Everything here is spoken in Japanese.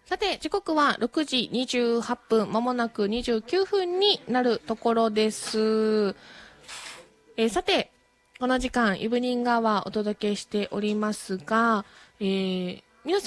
さて、時刻は6時28分、まもなく29分になるところです。さて、この時間、イブニングアワーお届けしておりますが、